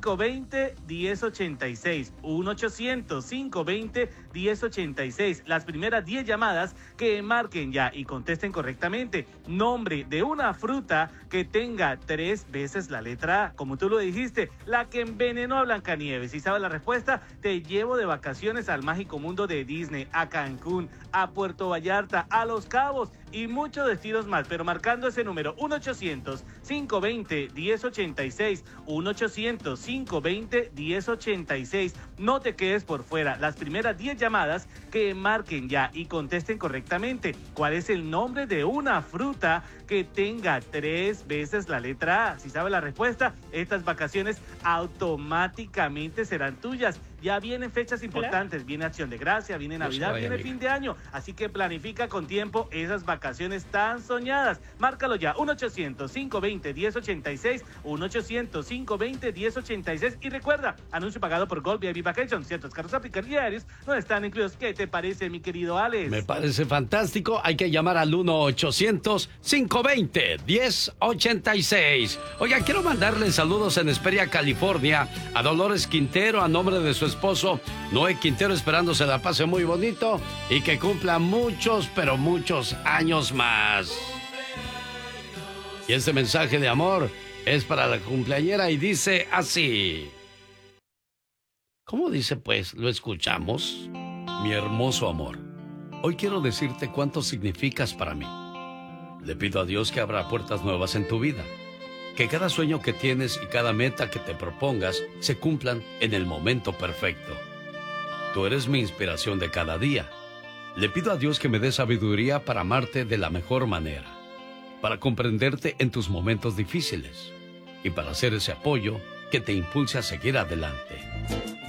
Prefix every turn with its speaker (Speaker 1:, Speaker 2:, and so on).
Speaker 1: 1-800-520-1086. 1-800-520-1086. Las primeras 10 llamadas que marquen ya y contesten correctamente. Nombre de una fruta que tenga 3 veces la letra A. Como tú lo dijiste, la que envenenó a Blancanieves. Si sabes la respuesta, te llevo de vacaciones al mágico mundo de Disney, a Cancún, a Puerto Vallarta, a Los Cabos y muchos destinos más. Pero marcando ese número, 1-800-520-1086. 1-800-520-1086. No te quedes por fuera. Las primeras 10 llamadas que marquen ya y contesten correctamente. ¿Cuál es el nombre de una fruta que tenga 3 veces la letra A? Si sabes la respuesta, estas vacaciones automáticamente serán tuyas. Ya vienen fechas importantes, viene Acción de Gracia, viene Navidad, viene fin de año, así que planifica con tiempo esas vacaciones tan soñadas. Márcalo ya, 1-800-520-1086, 1-800-520-1086 y recuerda, anuncio pagado por Gold VIP Vacations. Ciertos carros aplican diarios no están incluidos. ¿Qué te parece, mi querido Alex?
Speaker 2: Me parece fantástico. Hay que llamar al 1-800-520-1086. Oiga, quiero mandarle saludos en Hesperia, California, a Dolores Quintero, a nombre de su esposo Noé Quintero, esperando se la pase muy bonito y que cumpla muchos, pero muchos años más. Y este mensaje de amor es para la cumpleañera y dice así. ¿Cómo dice pues? ¿Lo escuchamos? Mi hermoso amor, hoy quiero decirte cuánto significas para mí. Le pido a Dios que abra puertas nuevas en tu vida. Que cada sueño que tienes y cada meta que te propongas se cumplan en el momento perfecto. Tú eres mi inspiración de cada día. Le pido a Dios que me dé sabiduría para amarte de la mejor manera, para comprenderte en tus momentos difíciles y para hacer ese apoyo que te impulse a seguir adelante.